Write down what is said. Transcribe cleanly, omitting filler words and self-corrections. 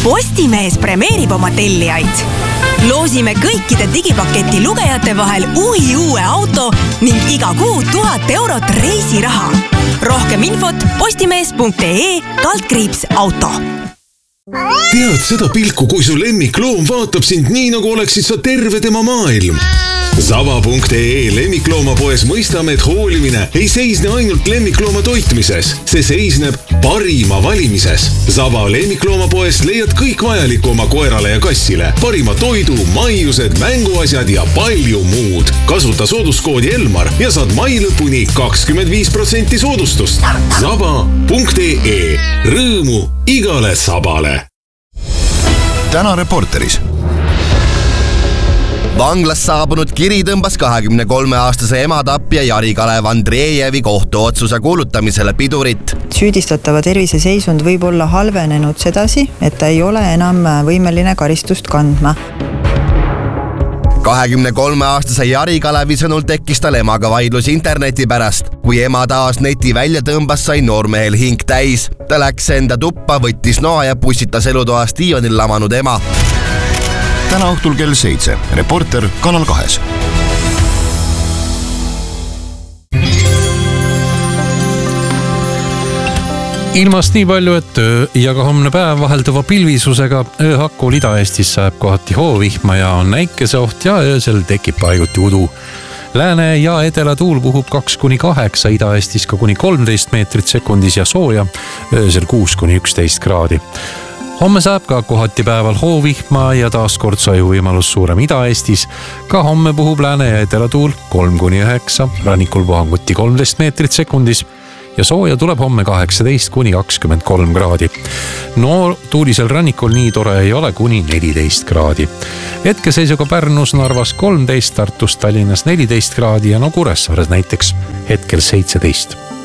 Postimees premeerib oma tellijaid. Loosime kõikide digipaketi lugejate vahel uue auto ning iga kuu 1000 eurot reisiraha. Rohkem infot postimees.ee/auto. Tead seda pilku, kui su lemmikloom vaatab sind nii, nagu oleksid sa terve tema maailm? Zava.ee lemmikloomapoes mõistame, et hoolimine ei seisne ainult lemmiklooma toitmises. See seisneb parima valimises. Zava lemmikloomapoest leiad kõik vajaliku oma koerale ja kassile. Parima toidu, maiused, mänguasjad ja palju muud. Kasuta sooduskoodi Elmar ja saad mai lõpuni 25% soodustust. Zava.ee. Rõõmu igale sabale. Täna Reporteris. Vanglas saabunud kiri tõmbas 23-aastase ematapja Jari-Kalev Andrejevi kohtuotsuse kuulutamisele pidurit. Süüdistatava terviseseisund võib olla halvenenud sedasi, et ta ei ole enam võimeline karistust kandma. 23-aastase Jari-Kalevi sõnul tekkis tal emaga vaidlus interneti pärast. Kui ema taas neti välja tõmbas, sai noormehel hing täis. Ta läks enda tuppa, võttis noa ja pussitas elutoast diivanil lamanud ema. Täna õhtul kell 7. Reporter Kanal 2. Ilmast nii palju, et öö ja ka homne päev vahelduva pilvisusega. Ööhakkul Ida-Eestis saab kohati hoovihma ja on näikeseoht ja öösel tekib paiguti udu. Lääne ja edela tuul puhub 2-8, Ida-Eestis ka kuni 13 meetrit sekundis ja sooja, öösel 6-11 kraadi. Homme saab ka kohati päeval hoovihma ja taaskord saju võimalus suurem Ida-Eestis. Ka homme puhub lääne ja edela tuul 3-9, rannikul puhanguti 13 meetrit sekundis ja sooja tuleb homme 18-23 kraadi. No tuulisel rannikul nii tore ei ole kuni 14 kraadi. Hetkeseisuga Pärnus, Narvas 13, Tartus, Tallinnas 14 kraadi ja no Kuressaares näiteks hetkel 17.